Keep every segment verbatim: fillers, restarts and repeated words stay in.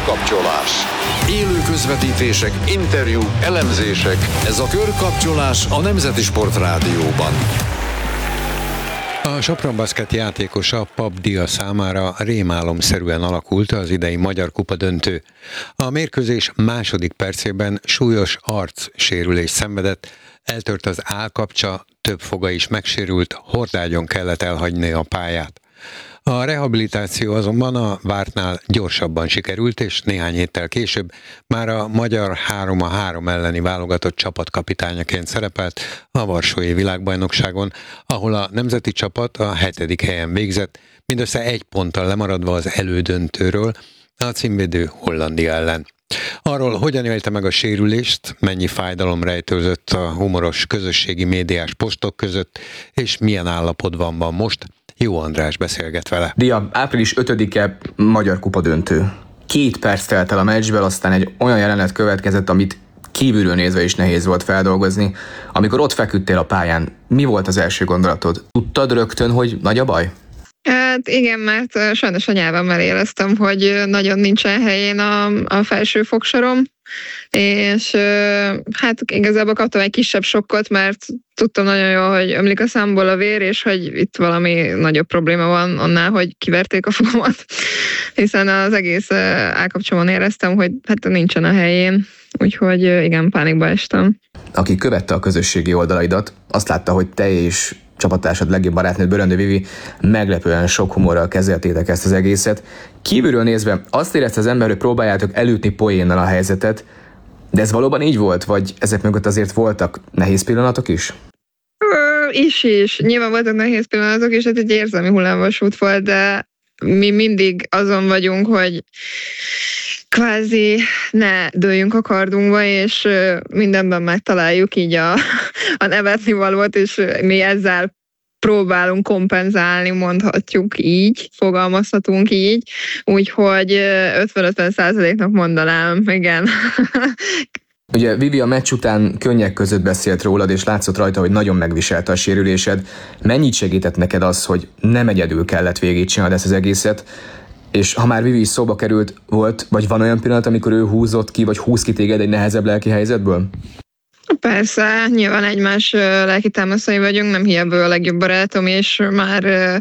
Körkapcsolás. Élő közvetítések, interjúk, elemzések. Ez a Körkapcsolás a Nemzeti Sport Rádióban. A Sopron Basket játékosa Papp Dia számára rémálomszerűen alakult az idei Magyar Kupa döntő. A mérkőzés második percében súlyos arcsérülést szenvedett, eltört az állkapcsa, több foga is megsérült, hordágyon kellett elhagyni a pályát. A rehabilitáció azonban a vártnál gyorsabban sikerült, és néhány héttel később már a magyar három a három elleni válogatott csapatkapitányaként szerepelt a Varsói világbajnokságon, ahol a nemzeti csapat a hetedik helyen végzett, mindössze egy ponttal lemaradva az elődöntőről a címvédő Hollandia ellen. Arról, hogyan élte meg a sérülést, mennyi fájdalom rejtőzött a humoros közösségi médiás postok között, és milyen állapotban van most, Jó András beszélget vele. Dia, április ötödike Magyar Kupa döntő. Két perc telt el a meccsből, aztán egy olyan jelenet következett, amit kívülről nézve is nehéz volt feldolgozni. Amikor ott feküdtél a pályán, mi volt az első gondolatod? Tudtad rögtön, hogy nagy a baj? Hát igen, mert sajnos a nyelvemmel éreztem, hogy nagyon nincsen helyén a, a felső fogsorom, és hát igazából kaptam egy kisebb sokkot, mert tudtam nagyon jól, hogy ömlik a számból a vér, és hogy itt valami nagyobb probléma van annál, hogy kiverték a fogamat, hiszen az egész állkapcsolón éreztem, hogy hát nincsen a helyén, úgyhogy igen, pánikba estem. Aki követte a közösségi oldalaidat, azt látta, hogy te és csapattársad legjobb barátnőd Böröndő Vivi meglepően sok humorral kezeltétek ezt az egészet. Kívülről nézve azt érezte az ember, hogy próbáljátok elütni poénnal a helyzetet, de ez valóban így volt, vagy ezek mögött azért voltak nehéz pillanatok is? Ö, is is. Nyilván voltak nehéz pillanatok, és hát egy érzelmi hullámvasút volt, de mi mindig azon vagyunk, hogy kvázi ne dőljünk a kardunkba, és mindenben megtaláljuk így a, a nevetni valót, és mi ezzel próbálunk kompenzálni, mondhatjuk így, fogalmazhatunk így, úgyhogy ötven-ötven százaléknak mondanám, igen. Ugye Vivi a meccs után könnyek között beszélt rólad, és látszott rajta, hogy nagyon megviselte a sérülésed. Mennyit segített neked az, hogy nem egyedül kellett végigcsinálni ezt az egészet? És ha már Vivi is szóba került, volt, vagy van olyan pillanat, amikor ő húzott ki, vagy húz ki téged egy nehezebb lelki helyzetből? Persze, nyilván egymás lelki támaszai vagyunk, nem hiába a legjobb barátom, és már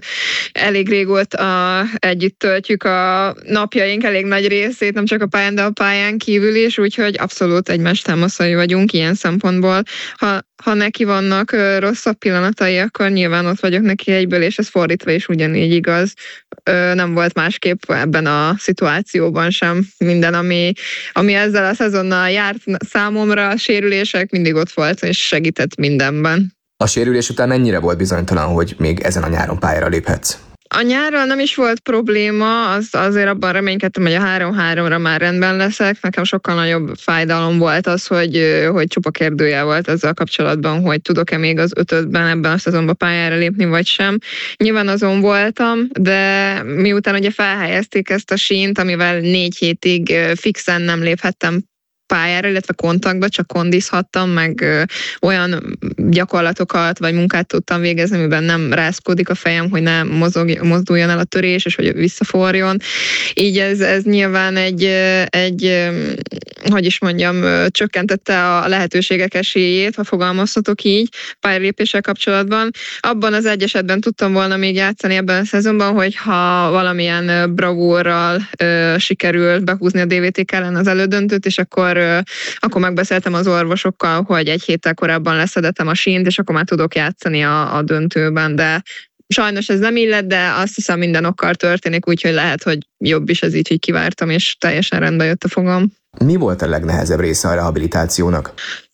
elég régóta együtt töltjük a napjaink elég nagy részét, nem csak a pályán, de a pályán kívül is, úgyhogy abszolút egymás támaszai vagyunk ilyen szempontból. Ha, ha neki vannak rosszabb pillanatai, akkor nyilván ott vagyok neki egyből, és ez fordítva is ugyanígy igaz. Nem volt másképp ebben a szituációban sem. Minden, ami, ami ezzel a szezonnal járt számomra, a sérülések mindig ott volt, és segített mindenben. A sérülés után mennyire volt bizonytalan, hogy még ezen a nyáron pályára léphetsz? A nyárral nem is volt probléma, az, azért abban reménykedtem, hogy a három-háromra már rendben leszek. Nekem sokkal nagyobb fájdalom volt az, hogy, hogy csupa kérdőjel volt ezzel kapcsolatban, hogy tudok-e még az ötödben ebben a szezonban pályára lépni, vagy sem. Nyilván azon voltam, de miután ugye felhelyezték ezt a sínt, amivel négy hétig fixen nem léphettem pályára, illetve kontaktba, csak kondizhattam, meg ö, olyan gyakorlatokat vagy munkát tudtam végezni, amiben nem rázkodik a fejem, hogy ne mozog, mozduljon el a törés, és hogy visszaforjon. Így ez, ez nyilván egy, egy, hogy is mondjam, csökkentette a lehetőségek esélyét, ha fogalmazhatok így, pályalépéssel kapcsolatban. Abban az egy esetben tudtam volna még játszani ebben a szezonban, hogy ha valamilyen bravúrral ö, sikerül behúzni a dé vé té ellen az elődöntőt, és akkor akkor megbeszéltem az orvosokkal, hogy egy héttel korábban leszedettem a sínt, és akkor már tudok játszani a, a döntőben, de sajnos ez nem illet, de azt hiszem minden okkal történik, úgyhogy lehet, hogy jobb is ez így, hogy kivártam, és teljesen rendbe jött a fogam. Mi volt a legnehezebb része a rehabilitációnak?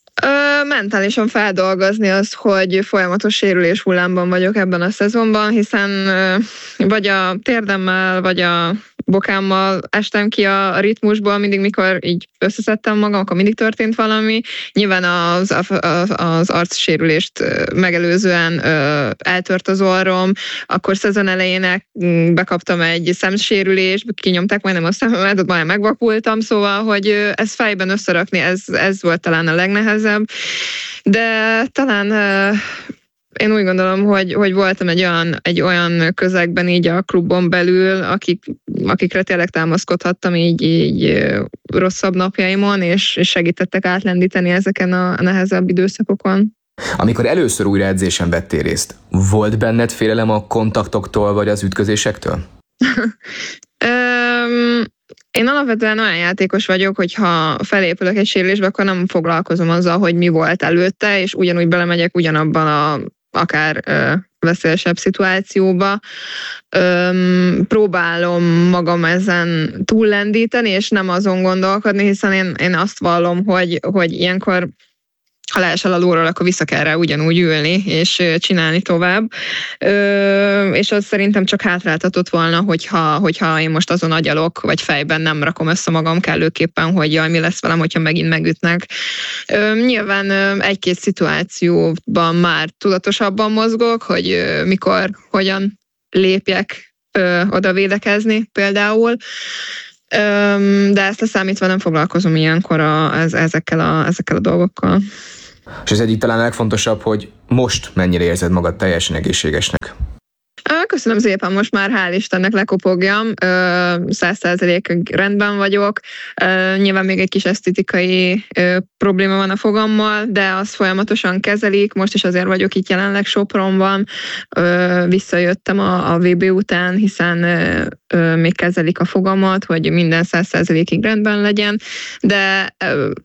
Ö, mentálisan feldolgozni azt, hogy folyamatos sérülés hullámban vagyok ebben a szezonban, hiszen ö, vagy a térdemmel, vagy a bokámmal estem ki a, a ritmusból, mindig mikor így összeszedtem magam, akkor mindig történt valami. Nyilván az, az, az arcsérülést megelőzően ö, eltört az orrom, akkor szezon elején bekaptam egy szemsérülést, kinyomták majdnem a szememet, ott majdnem megvakultam, szóval, hogy ezt fejben összerakni, ez, ez volt talán a legnehezebb. De talán Én úgy gondolom, hogy, hogy voltam egy olyan, egy olyan közegben így a klubon belül, akik, akikre tényleg támaszkodhattam így, így rosszabb napjaimon, és, és segítettek átlendíteni ezeken a nehezebb időszakokon. Amikor először újra edzésen vettél részt, volt benned félelem a kontaktoktól vagy az ütközésektől? um, Én alapvetően olyan játékos vagyok, hogy ha felépülök egy sérülésbe, akkor nem foglalkozom azzal, hogy mi volt előtte, és ugyanúgy belemegyek ugyanabban a akár ö, veszélyesebb szituációba. Öm, próbálom magam ezen túllendíteni, és nem azon gondolkodni, hiszen én, én azt vallom, hogy, hogy ilyenkor ha leesel a lóról, akkor vissza kell rá ugyanúgy ülni, és csinálni tovább. Ö, és az szerintem csak hátráltatott volna, hogyha, hogyha én most azon agyalok, vagy fejben nem rakom össze magam kellőképpen, hogy jaj, mi lesz velem, hogyha megint megütnek. Ö, nyilván ö, egy-két szituációban már tudatosabban mozgok, hogy ö, mikor, hogyan lépjek ö, oda védekezni például. Ö, de ezt leszámítva nem foglalkozom ilyenkor a, ez, ezekkel, a, ezekkel a dolgokkal. És ez egyik talán legfontosabb, hogy most mennyire érzed magad teljesen egészségesnek? Köszönöm szépen, most már hál' Istennek lekopogjam, száz százalék rendben vagyok. Nyilván még egy kis esztétikai probléma van a fogammal, de azt folyamatosan kezelik. Most is azért vagyok itt jelenleg Sopronban. Visszajöttem a, a vé bé után, hiszen még kezelik a fogamat, hogy minden száz százalékig rendben legyen, de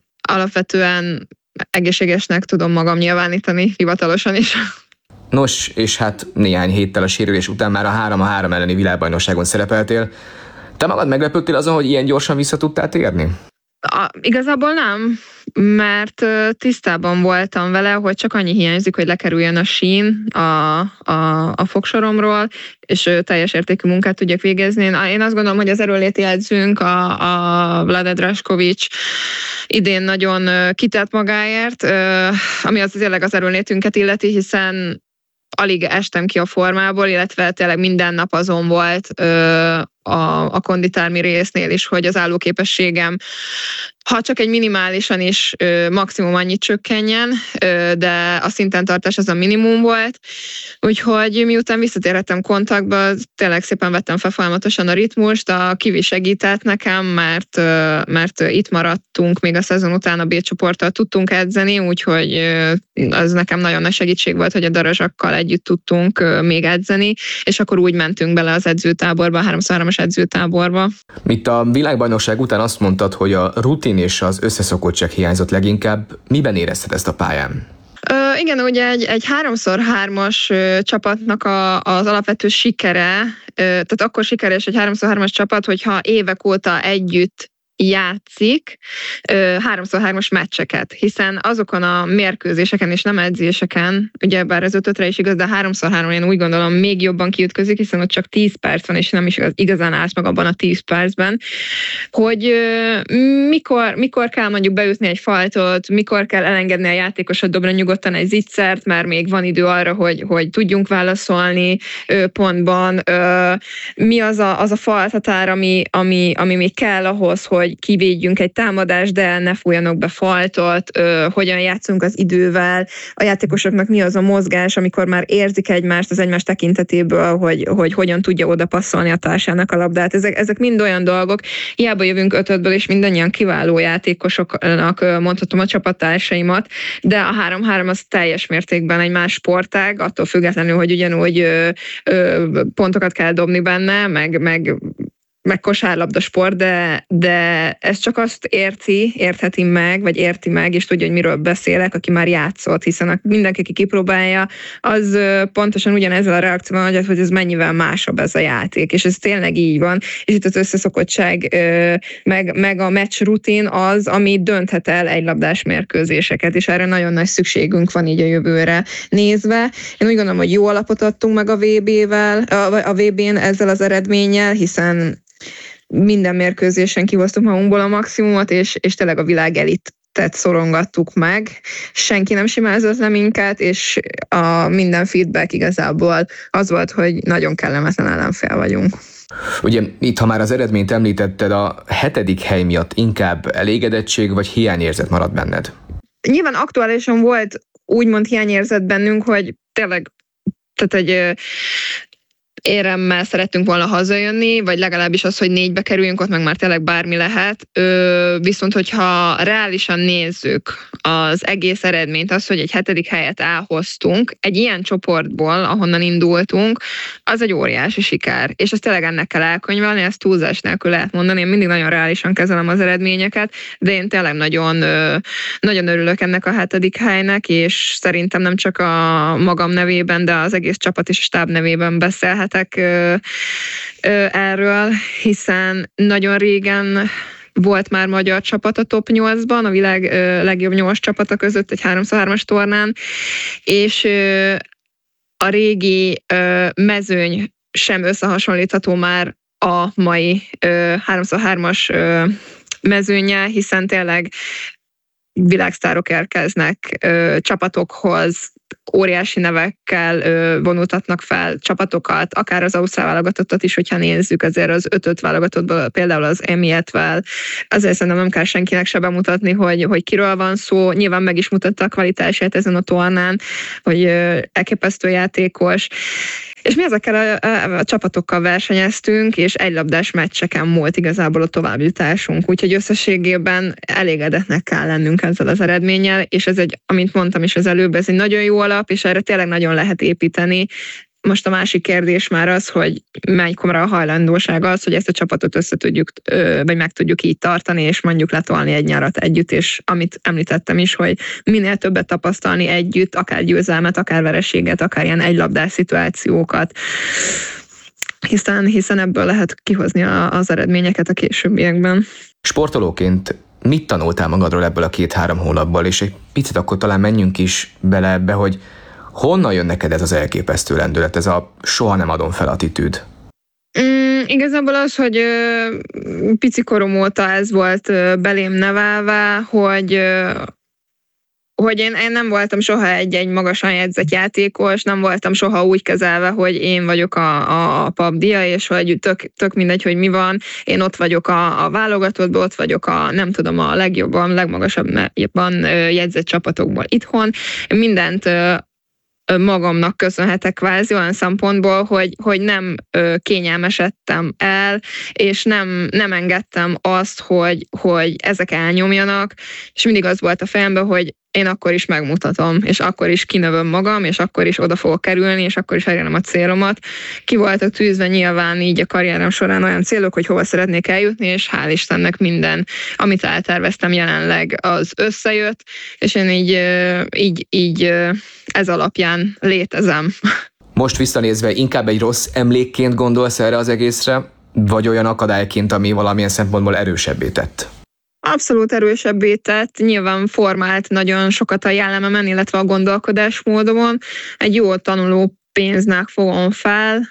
alapvetően egészségesnek tudom magam nyilvánítani hivatalosan is. Nos, és hát néhány héttel a sérülés után már a három a három elleni világbajnokságon szerepeltél. Te magad meglepődtél azon, hogy ilyen gyorsan vissza tudtál térni? A, igazából nem, mert tisztában voltam vele, hogy csak annyi hiányzik, hogy lekerüljön a sín a, a, a fogsoromról, és teljes értékű munkát tudjak végezni. Én azt gondolom, hogy az erőnléti edzőnk, a, a Vlade Drašković idén nagyon kitett magáért, ami az tényleg az erőnlétünket illeti, hiszen alig estem ki a formából, illetve tényleg minden nap azon volt ö, a, a konditármi résznél is, hogy az állóképességem, ha csak egy minimálisan is ö, maximum annyit csökkenjen, ö, de a szinten tartás az a minimum volt. Úgyhogy miután visszatérhettem kontaktba, tényleg szépen vettem fel folyamatosan a ritmust, a Kivi segített nekem, mert, ö, mert itt maradtunk, még a szezon után a B csoporttal tudtunk edzeni, úgyhogy ö, az nekem nagyon nagy segítség volt, hogy a darazsakkal együtt tudtunk ö, még edzeni, és akkor úgy mentünk bele az edzőtáborba, a háromszor hármas edzőtáborba. Itt a világbajnokság után azt mondtad, hogy a rutin és az összeszokottság hiányzott leginkább. Miben érezted ezt a pályán? Ö, igen, ugye egy, egy háromszor hármas ö, csapatnak a, az alapvető sikere, ö, tehát akkor sikeres egy háromszor hármas csapat, hogyha évek óta együtt játszik háromszor hármas meccseket, hiszen azokon a mérkőzéseken és nem edzéseken, ugye bár az ötötre is igaz, de háromszor három én úgy gondolom még jobban kiütközik, hiszen ott csak tíz perc van, és nem is igazán állsz meg abban a tíz percben, hogy mikor, mikor kell mondjuk beütni egy faltot, mikor kell elengedni a játékosot, dobra nyugodtan egy zicsert, mert még van idő arra, hogy, hogy tudjunk válaszolni pontban, mi az a, az a faltatár, ami, ami, ami még kell ahhoz, hogy kivédjünk egy támadást, de ne fújjanak be faltot, ö, hogyan játszunk az idővel, a játékosoknak mi az a mozgás, amikor már érzik egymást az egymás tekintetéből, hogy, hogy hogyan tudja oda passzolni a társának a labdát. Ezek, ezek mind olyan dolgok. Hiába jövünk ötödből, és mindannyian kiváló játékosoknak mondhatom a csapattársaimat, de a három három az teljes mértékben egy más sportág, attól függetlenül, hogy ugyanúgy ö, ö, pontokat kell dobni benne, meg, meg meg kosárlabda sport, de, de ez csak azt érti, értheti meg, vagy érti meg, és tudja, hogy miről beszélek, aki már játszott, hiszen mindenki, aki kipróbálja, az pontosan ugyanezzel a reakcióval, hogy ez mennyivel másabb ez a játék, és ez tényleg így van, és itt az összeszokottság, meg, meg a meccs rutin az, ami dönthet el egy labdás mérkőzéseket, és erre nagyon nagy szükségünk van így a jövőre nézve. Én úgy gondolom, hogy jó alapot adtunk meg a vé bével, a vé bén ezzel az eredménnyel, hiszen minden mérkőzésen kihoztuk magunkból a maximumot, és, és tényleg a világ elitet szorongattuk meg. Senki nem simázott le minket, és a minden feedback igazából az volt, hogy nagyon kellemetlen ellenfél vagyunk. Ugye itt, ha már az eredményt említetted, a hetedik hely miatt inkább elégedettség vagy hiányérzet maradt benned? Nyilván aktuálisan volt úgymond hiányérzet bennünk, hogy tényleg, tehát egy éremmel szerettünk volna hazajönni, vagy legalábbis az, hogy négybe kerüljünk, ott meg már tényleg bármi lehet. Ö, viszont, hogyha reálisan nézzük az egész eredményt, az, hogy egy hetedik helyet elhoztunk, egy ilyen csoportból, ahonnan indultunk, az egy óriási siker. És ezt tényleg ennek kell elkönyvelni, ezt túlzás nélkül lehet mondani. Én mindig nagyon reálisan kezelem az eredményeket, de én tényleg nagyon, ö, nagyon örülök ennek a hetedik helynek, és szerintem nem csak a magam nevében, de az egész csapat és a stáb nevében beszélhetek Ö, ö, erről, hiszen nagyon régen volt már magyar csapat a top nyolcban, a világ ö, legjobb nyolc csapata között egy háromszor hármas tornán, és ö, a régi ö, mezőny sem összehasonlítható már a mai ö, háromszor hármas ö, mezőnnyel, hiszen tényleg világsztárok érkeznek ö, csapatokhoz, óriási nevekkel ö, vonultatnak fel csapatokat, akár az ausztrál válogatottat is, hogyha nézzük, azért az öt-öt válogatottból, például az Emietvel, azért szerintem nem kell senkinek se bemutatni, hogy, hogy kiről van szó, nyilván meg is mutatta a kvalitását ezen a tornán, hogy ö, elképesztő játékos, és mi ezekkel a, a, a csapatokkal versenyeztünk, és egylabdás meccseken volt igazából a továbbjutásunk, úgyhogy összességében elégedetnek kell lennünk ezzel az eredménnyel, és ez egy, amint mondtam is az előbb, ez egy nagyon jó alap, és erre tényleg nagyon lehet építeni. Most a másik kérdés már az, hogy mennyire a hajlandóság az, hogy ezt a csapatot össze tudjuk, vagy meg tudjuk így tartani, és mondjuk letolni egy nyarat együtt, és amit említettem is, hogy minél többet tapasztalni együtt, akár győzelmet, akár vereséget, akár ilyen egylabdás szituációkat, hiszen, hiszen ebből lehet kihozni a, az eredményeket a későbbiekben. Sportolóként mit tanultál magadról ebből a két-három hónapból, és egy picit akkor talán menjünk is bele ebbe, hogy honnan jön neked ez az elképesztő lendület, ez a soha nem adom fel attitűd? Mm, igazából az, hogy ö, pici korom óta ez volt ö, belém nevelve, hogy ö, hogy én, én nem voltam soha egy-egy magasan jegyzett játékos, nem voltam soha úgy kezelve, hogy én vagyok a, a papdia, és hogy tök, tök mindegy, hogy mi van, én ott vagyok a, a válogatottban, ott vagyok a, nem tudom, a legjobban, legmagasabban jegyzett csapatokból itthon. Mindent magamnak köszönhetek kvázi olyan szempontból, hogy, hogy nem ö, kényelmesedtem el, és nem, nem engedtem azt, hogy, hogy ezek elnyomjanak, és mindig az volt a fejemben, hogy én akkor is megmutatom, és akkor is kinövöm magam, és akkor is oda fogok kerülni, és akkor is elérem a célomat. Ki voltak tűzve nyilván így a karrierem során olyan célok, hogy hova szeretnék eljutni, és hál' Istennek minden, amit elterveztem jelenleg, az összejött, és én így, így, így ez alapján létezem. Most visszanézve inkább egy rossz emlékként gondolsz erre az egészre, vagy olyan akadályként, ami valamilyen szempontból erősebbé tett? Abszolút erősebbé tett, nyilván formált nagyon sokat a jellememen, illetve a gondolkodásmódomon. Egy jó tanuló pénznek fogom fel.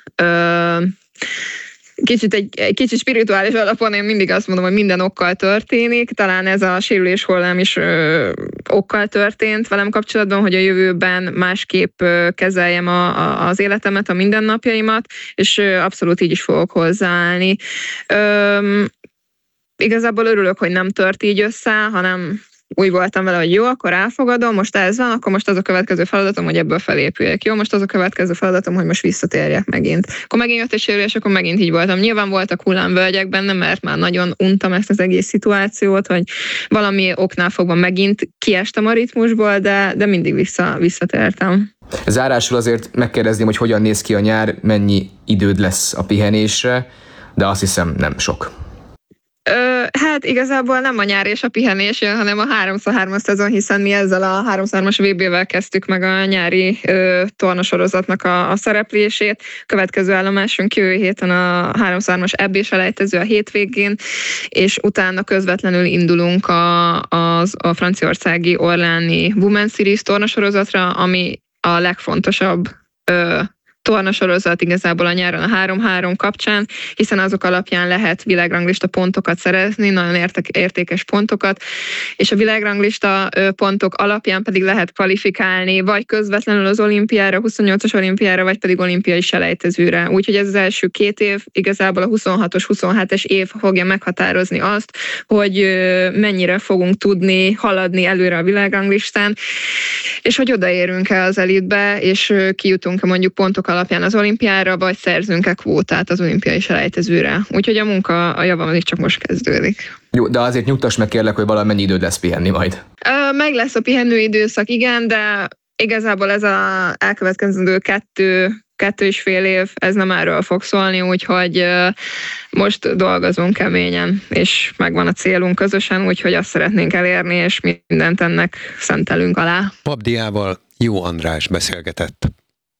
Kicsit egy, egy kicsit spirituális alapon én mindig azt mondom, hogy minden okkal történik. Talán ez a sérülés hullám is ö, okkal történt velem kapcsolatban, hogy a jövőben másképp ö, kezeljem a, a, az életemet, a mindennapjaimat, és ö, abszolút így is fogok hozzáállni. Ö, Igazából örülök, hogy nem tört így össze, hanem úgy voltam vele, hogy jó, akkor elfogadom, most ez van, akkor most az a következő feladatom, hogy ebből felépüljek. Jó, most az a következő feladatom, hogy most visszatérjek megint. Akkor megint jött egy sérülés, akkor megint így voltam. Nyilván voltak hullámvölgyek bennem, mert már nagyon untam ezt az egész szituációt, hogy valami oknál fogva megint kiestem a ritmusból, de, de mindig vissza, visszatértem. Zárásul azért megkérdezném, hogy hogyan néz ki a nyár, mennyi időd lesz a pihenésre, de azt hiszem nem sok. Ö, hát igazából nem a nyár és a pihenés jön, hanem a háromszor hármas szezon, hiszen mi ezzel a háromszor hármas vé bével kezdtük meg a nyári ö, tornasorozatnak a, a szereplését. Következő állomásunk jövő héten a háromszor hármas é bé selejtező a hétvégén, és utána közvetlenül indulunk a, az, a franciaországi Orléans Women's Series tornasorozatra, ami a legfontosabb ö, tornasorozat igazából a nyáron a három-három kapcsán, hiszen azok alapján lehet világranglista pontokat szerezni, nagyon értek, értékes pontokat, és a világranglista pontok alapján pedig lehet kvalifikálni, vagy közvetlenül az olimpiára, huszonnyolcas olimpiára, vagy pedig olimpiai selejtezőre. Úgyhogy ez az első két év, igazából a huszonhatos huszonhetes év fogja meghatározni azt, hogy mennyire fogunk tudni haladni előre a világranglistán, és hogy odaérünk-e az elitbe, és kijutunk-e mondjuk pontok alapján az olimpiára, vagy szerzünk-e kvótát az olimpiai selejtezőre. Úgyhogy a munka a javam csak most kezdődik. Jó, de azért nyugtass meg kérlek, hogy valamennyi időd lesz pihenni majd. Meg lesz a pihenő időszak, igen, de igazából ez a elkövetkezendő kettő, kettő és fél év, ez nem erről fog szólni, úgyhogy most dolgozunk keményen, és megvan a célunk közösen, úgyhogy azt szeretnénk elérni, és mindent ennek szentelünk alá. Pap-Diával Jó András beszélgetett.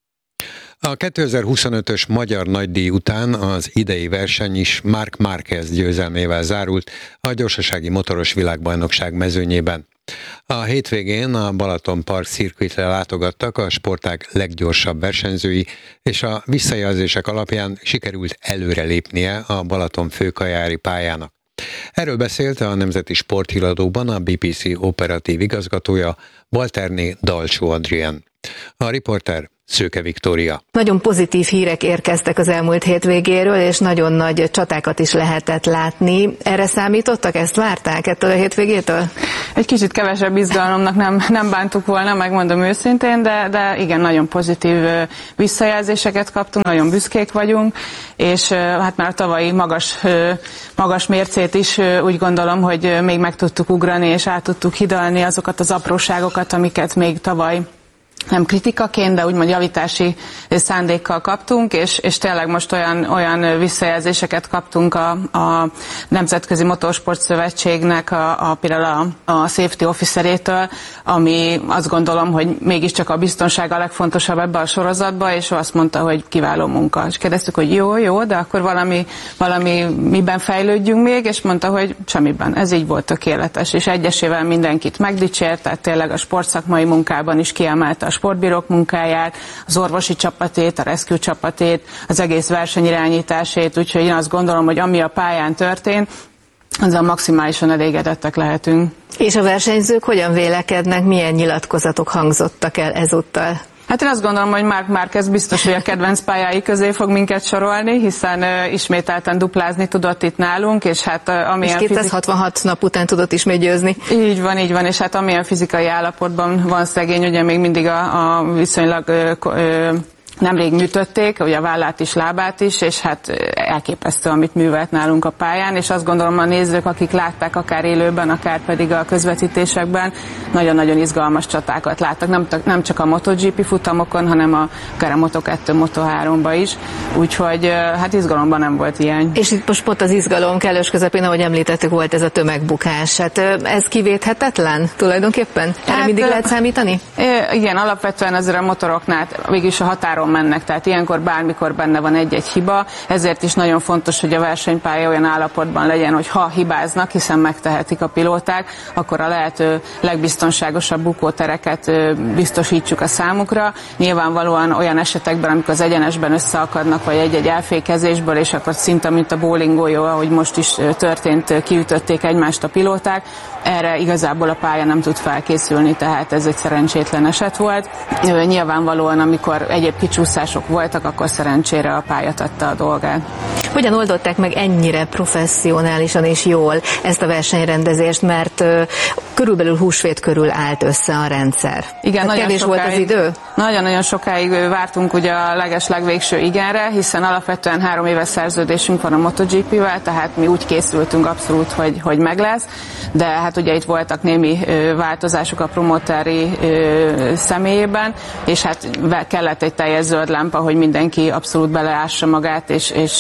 A kétezer-huszonötös Magyar Nagydíj után az idei verseny is Marc Márquez győzelmével zárult a gyorsasági motoros világbajnokság mezőnyében. A hétvégén a Balaton Park Circuitre látogattak a sportág leggyorsabb versenyzői, és a visszajelzések alapján sikerült előrelépnie a Balaton főkajári pályának. Erről beszélt a Nemzeti Sporthíradóban a bé pé cé operatív igazgatója, Walterné Dalcsó Adrien. A riporter Szőke Viktória. Nagyon pozitív hírek érkeztek az elmúlt hétvégéről, és nagyon nagy csatákat is lehetett látni. Erre számítottak? Ezt várták ettől a hétvégétől? Egy kicsit kevesebb izgalomnak nem, nem bántuk volna, megmondom őszintén, de, de igen, nagyon pozitív visszajelzéseket kaptunk, nagyon büszkék vagyunk, és hát már a tavalyi magas, magas mércét is úgy gondolom, hogy még meg tudtuk ugrani, és át tudtuk hidalni azokat az apróságokat, amiket még tavaly nem kritikaként, de úgymond javítási szándékkal kaptunk, és, és tényleg most olyan, olyan visszajelzéseket kaptunk a, a Nemzetközi Motorsport Szövetségnek, a, a, például a, a safety officerétől, ami azt gondolom, hogy mégiscsak a biztonság a legfontosabb ebbe a sorozatba, és ő azt mondta, hogy kiváló munka. És kérdeztük, hogy jó, jó, de akkor valami, valami miben fejlődjünk még, és mondta, hogy semmiben. Ez így volt tökéletes, és egyesével mindenkit megdicsért, tehát tényleg a sportszakmai munkában is kiemelte a sportbírók munkáját, az orvosi csapatét, a rescue csapatét, az egész versenyirányításét, úgyhogy én azt gondolom, hogy ami a pályán történt, azzal maximálisan elégedettek lehetünk. És a versenyzők hogyan vélekednek, milyen nyilatkozatok hangzottak el ezúttal? Hát én azt gondolom, hogy Marc Márquez biztos, hogy a kedvenc pályái közé fog minket sorolni, hiszen uh, ismételten duplázni tudott itt nálunk, és hát uh, amilyen... És kétszázhatvanhat fizik... nap után tudott ismét győzni. Így van, így van, és hát amilyen fizikai állapotban van szegény, ugye még mindig a, a viszonylag... Uh, uh, Nemrég műtötték, ugye a vállát is, lábát is, és hát elképesztő, amit művelt nálunk a pályán, és azt gondolom a nézők, akik látták akár élőben, akár pedig a közvetítésekben, nagyon-nagyon izgalmas csatákat láttak, nem, nem csak a MotoGP futamokon, hanem a, akár a Moto kettő, Moto háromba is, úgyhogy hát izgalomban nem volt ilyen. És itt most pont az izgalom kellős közepén, ahogy említettük, volt ez a tömegbukás. Hát ez kivéthetetlen tulajdonképpen? Erre hát, mindig lehet számítani? Igen, alapvetően azért a motoroknál végülis a határon mennek, tehát ilyenkor bármikor benne van egy-egy hiba, ezért is nagyon fontos, hogy a versenypálya olyan állapotban legyen, hogy ha hibáznak, hiszen megtehetik a pilóták, akkor a lehető legbiztonságosabb bukótereket biztosítsuk a számukra. Nyilvánvalóan olyan esetekben, amikor az egyenesben összeakadnak, vagy egy-egy elfékezésből, és akkor szinte, mint a bowlingoljó, ahogy most is történt, kiütötték egymást a pilóták, erre igazából a pálya nem tud felkészülni, tehát ez egy szerencsétlen eset volt. Nyilvánvalóan, amikor egyéb kicsúszások voltak, akkor szerencsére a pálya tette a dolgát. Hogyan oldották meg ennyire professzionálisan és jól ezt a versenyrendezést, mert uh, körülbelül húsvét körül állt össze a rendszer. Igen, nagyon kevés sokáig, volt az idő? Nagyon-nagyon sokáig vártunk ugye a leges-legvégső igenre, hiszen alapvetően három éves szerződésünk van a MotoGP-vel, tehát mi úgy készültünk abszolút, hogy, hogy meg lesz, de hát ugye itt voltak némi ö, változások a promoteri ö, személyében, és hát kellett egy teljes zöld lámpa, hogy mindenki abszolút beleássa magát, és, és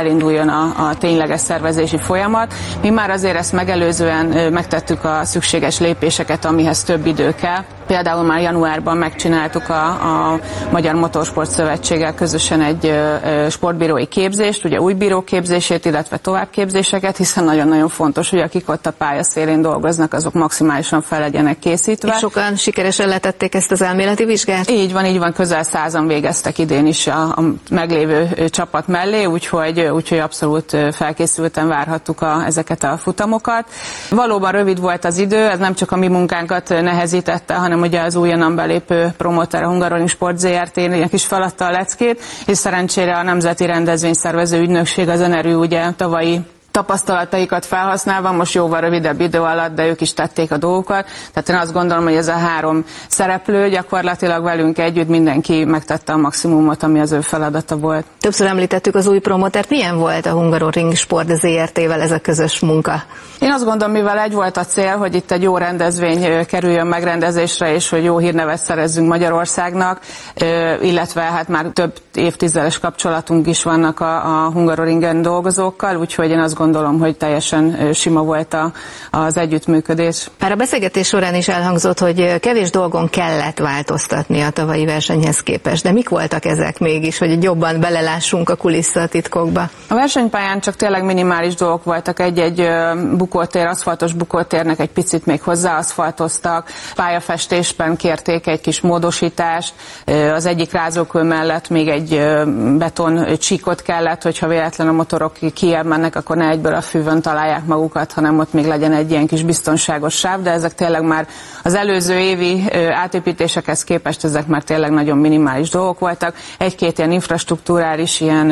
elinduljon a, a tényleges szervezési folyamat. Mi már azért ezt megelőzően megtettük a szükséges lépéseket, amihez több idő kell. Például már januárban megcsináltuk a, a Magyar Motorsport Szövetséggel közösen egy ö, sportbírói képzést, ugye új bírók képzését, illetve továbbképzéseket, hiszen nagyon-nagyon fontos, hogy akik ott a pályaszélén dolgoznak, azok maximálisan fel legyenek készítve. És sokan sikeresen letették ezt az elméleti vizsgát? Így van, így van, közel százan végeztek idén is a, a meglévő csapat mellé, úgyhogy, úgyhogy abszolút felkészülten várhattuk a, ezeket a futamokat. Valóban rövid volt az idő, ez nem csak a mi munkánkat nehezítette, hanem ugye az újonnan belépő promoter, a Hungaroring Sport zé er té-nek is feladta a leckét, és szerencsére a Nemzeti Rendezvényszervező Ügynökség, az Enerű ugye tavalyi tapasztalataikat felhasználva, most jóval rövidebb idő alatt, de ők is tették a dolgokat. Tehát én azt gondolom, hogy ez a három szereplő gyakorlatilag velünk együtt mindenki megtette a maximumot, ami az ő feladata volt. Többször említettük az új promotert. Milyen volt a Hungaroring Sport zé er té-vel ez a közös munka? Én azt gondolom, mivel egy volt a cél, hogy itt egy jó rendezvény kerüljön megrendezésre, és hogy jó hírnevet szerezzünk Magyarországnak, illetve hát már több évtizedes kapcsolatunk is vannak a, a Hungaroringen dolgozókkal, úgyhogy én azt gondolom, hogy teljesen sima volt a, az együttműködés. Már a beszélgetés során is elhangzott, hogy kevés dolgon kellett változtatni a tavalyi versenyhez képest, de mik voltak ezek mégis, hogy jobban belelássunk a kulisszatitkokba? A versenypályán csak tényleg minimális dolgok voltak, egy-egy bukótér, aszfaltos bukótérnek egy picit még hozzáaszfaltoztak, pályafestésben kérték egy kis módosítást, az egyik rázókő mellett még egy beton csíkot kellett, hogyha véletlen a motorok kijebb mennek, akkor ne egyből a fűvön találják magukat, hanem ott még legyen egy ilyen kis biztonságos sáv, de ezek tényleg már az előző évi átépítésekhez képest ezek már tényleg nagyon minimális dolgok voltak. Egy-két ilyen infrastruktúrális, ilyen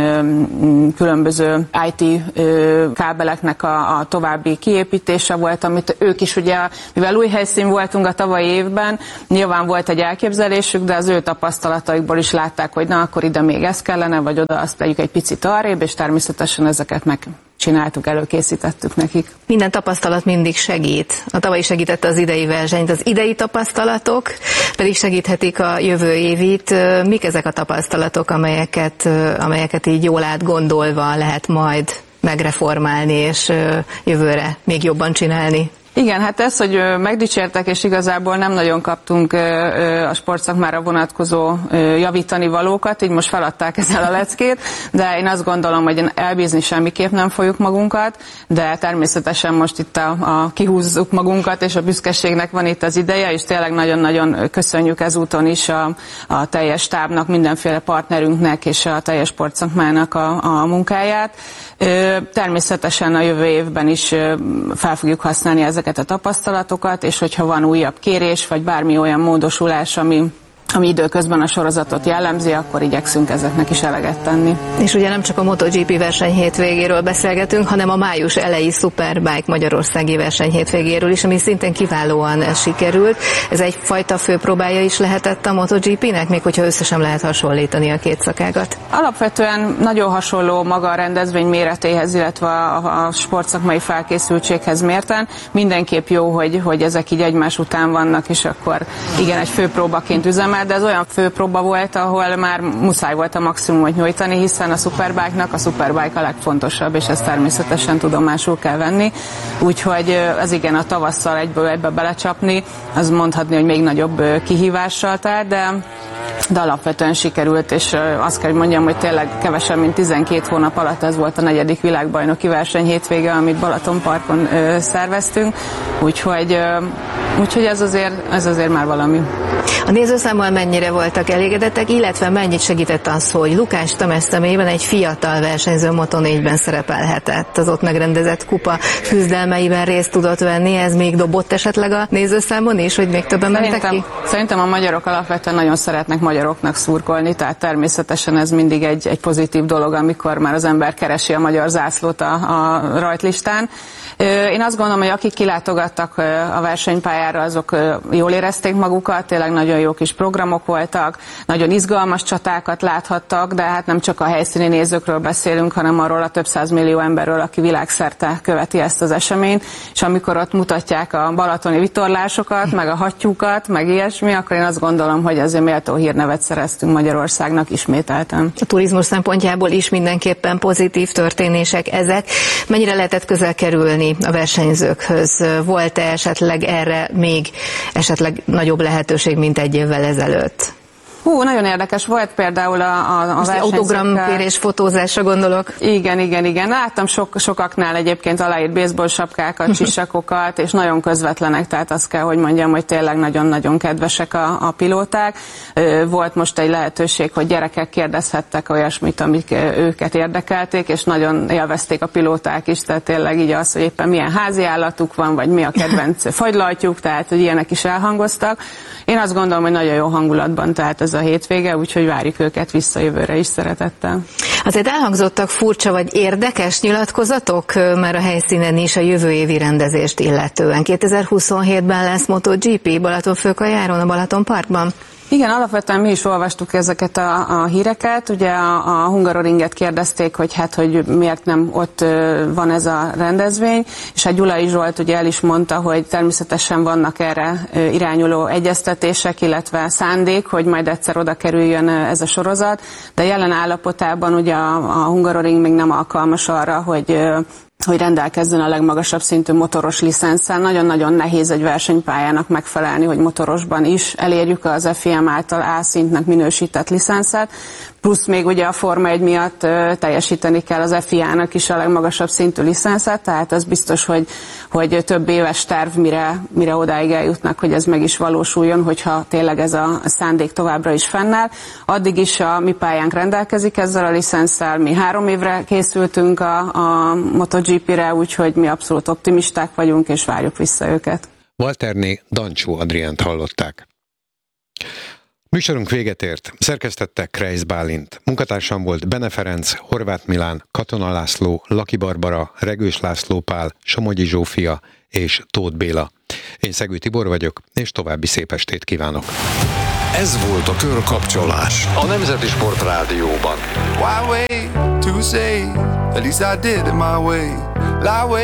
különböző i té kábeleknek a, a további kiépítése volt, amit ők is ugye, mivel új helyszín voltunk a tavalyi évben, nyilván volt egy elképzelésük, de az ő tapasztalataikból is látták, hogy na, akkor ide még ez kellene, vagy oda azt tegyük egy picit arrébb, és természetesen ezeket meg csináltuk, előkészítettük nekik. Minden tapasztalat mindig segít. A tavalyi segítette az idei versenyt, az idei tapasztalatok pedig segíthetik a jövő évit. Mik ezek a tapasztalatok, amelyeket, amelyeket így jól átgondolva lehet majd megreformálni, és jövőre még jobban csinálni? Igen, hát ez, hogy megdicsértek, és igazából nem nagyon kaptunk a sportszakmára vonatkozó javítani valókat, így most feladták ezzel a leckét, de én azt gondolom, hogy elbízni semmiképp nem fogjuk magunkat, de természetesen most itt a, a kihúzzuk magunkat, és a büszkeségnek van itt az ideje, és tényleg nagyon-nagyon köszönjük ezúton is a, a teljes stábnak, mindenféle partnerünknek és a teljes sportszakmának a, a munkáját. Természetesen a jövő évben is fel fogjuk használni ezeket a tapasztalatokat, és hogyha van újabb kérés, vagy bármi olyan módosulás, ami ami időközben a sorozatot jellemzi, akkor igyekszünk ezeknek is eleget tenni. És ugye nem csak a MotoGP verseny hétvégéről beszélgetünk, hanem a május elejé Superbike magyarországi verseny hétvégéről is, ami szintén kiválóan sikerült. Ez egyfajta főpróbája is lehetett a MotoGP-nek, még hogyha össze sem lehet hasonlítani a két szakágat? Alapvetően nagyon hasonló maga a rendezvény méretéhez, illetve a, a sportszakmai felkészültséghez mérten. Mindenképp jó, hogy, hogy ezek így egymás után vannak, és akkor igen, egy főpróbaként üzemel, de ez olyan főpróba volt, ahol már muszáj volt a maximumot nyújtani, hiszen a Superbike-nak a Superbike a legfontosabb, és ezt természetesen tudomásul kell venni. Úgyhogy ez igen, a tavasszal egyből egybe belecsapni, az mondhatni, hogy még nagyobb kihívással tár, de de alapvetően sikerült, és azt kell, hogy mondjam, hogy tényleg kevesebb, mint tizenkét hónap alatt ez volt a negyedik világbajnoki verseny hétvége, amit Balatonparkon ö, szerveztünk, úgyhogy, ö, úgyhogy ez, azért, ez azért már valami. A nézőszámmal mennyire voltak elégedettek, illetve mennyit segített az, hogy Lukás Tamás személyében egy fiatal versenyző Moto négyben szerepelhetett, az ott megrendezett kupa küzdelmeiben részt tudott venni, ez még dobott esetleg a nézőszámon is, hogy még többen mentek ki? Szerintem a magyarok alapvetően nagyon szeretnek magyaroknak szurkolni, tehát természetesen ez mindig egy, egy pozitív dolog, amikor már az ember keresi a magyar zászlót a, a rajtlistán. Én azt gondolom, hogy akik kilátogattak a versenypályára, azok jól érezték magukat, tényleg nagyon jó kis programok voltak, nagyon izgalmas csatákat láthattak, de hát nem csak a helyszíni nézőkről beszélünk, hanem arról a több százmillió emberről, aki világszerte követi ezt az eseményt, és amikor ott mutatják a balatoni vitorlásokat, meg a hattyúkat, meg ilyesmi, akkor én azt gondolom, hogy azért méltó hírnek nevet szereztünk Magyarországnak ismételten. A turizmus szempontjából is mindenképpen pozitív történések ezek. Mennyire lehetett közel kerülni a versenyzőkhöz? Volt-e esetleg erre még esetleg nagyobb lehetőség, mint egy évvel ezelőtt? Hú, nagyon érdekes volt például a, a, a versenyzőkkel. Autogramkérés, fotózásra gondolok. Igen, igen, igen. Láttam sok, sokaknál egyébként aláírt baseball sapkákat, sisakokat, és nagyon közvetlenek, tehát azt kell, hogy mondjam, hogy tényleg nagyon-nagyon kedvesek a, a pilóták. Volt most egy lehetőség, hogy gyerekek kérdezhettek olyasmit, amik őket érdekelték, és nagyon élvezték a pilóták is, tehát tényleg így az, hogy éppen milyen házi állatuk van, vagy mi a kedvenc fagylaltjuk, tehát hogy ilyenek is elhangoztak. Én azt gondolom, hogy nagyon jó hangulatban, tehát ez a hétvége, úgyhogy várjuk őket vissza jövőre is szeretettel. Azért elhangzottak furcsa vagy érdekes nyilatkozatok már a helyszínen is a jövő évi rendezést illetően. kétezer-huszonhétben lesz MotoGP Balatonfőkajáron, a Balatonparkban. Igen, alapvetően mi is olvastuk ezeket a, a híreket. Ugye a, a Hungaroringet kérdezték, hogy hát, hogy miért nem ott van ez a rendezvény, és hát Gyulai Zsolt ugye el is mondta, hogy természetesen vannak erre irányuló egyeztetések, illetve szándék, hogy majd egyszer oda kerüljön ez a sorozat, de jelen állapotában ugye a, a Hungaroring még nem alkalmas arra, hogy hogy rendelkezzen a legmagasabb szintű motoros licenszel. Nagyon-nagyon nehéz egy versenypályának megfelelni, hogy motorosban is elérjük az ef i em által A szintnek minősített licenszet, plusz még ugye a Forma egy miatt teljesíteni kell az ef i á-nak is a legmagasabb szintű licenszet, tehát ez biztos, hogy, hogy több éves terv, mire, mire odáig eljutnak, hogy ez meg is valósuljon, hogyha tényleg ez a szándék továbbra is fennáll. Addig is a mi pályánk rendelkezik ezzel a licenszel, mi három évre készültünk a, a MotoGP-re, úgyhogy mi abszolút optimisták vagyunk, és várjuk vissza őket. Walterné Dancsó Adriánt hallották. Műsorunk véget ért. Szerkesztette Kreisz Bálint. Munkatársam volt Bene Ferenc, Horváth Milán, Katona László, Laki Barbara, Regős László Pál, Somogyi Zsófia és Tóth Béla. Én Szegő Tibor vagyok, és további szép estét kívánok. Ez volt a Körkapcsolás a Nemzeti Sport Rádióban. Why wait to say? At least I did it my way. Lie way